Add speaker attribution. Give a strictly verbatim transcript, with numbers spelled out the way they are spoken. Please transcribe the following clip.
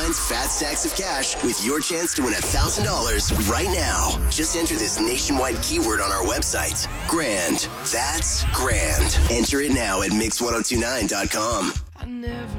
Speaker 1: ninet's Fat Stacks of Cash with your chance to win one thousand dollars right now. Just enter this nationwide keyword on our website. Grand. That's grand. Enter it now at mix ten twenty-nine dot com.
Speaker 2: I never